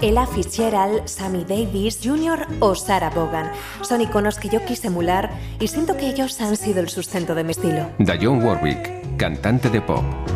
Ella Fitzgerald, Sammy Davis Jr. o Sarah Vaughan. Son iconos que yo quise emular y siento que ellos han sido el sustento de mi estilo. Dionne Warwick, cantante de pop.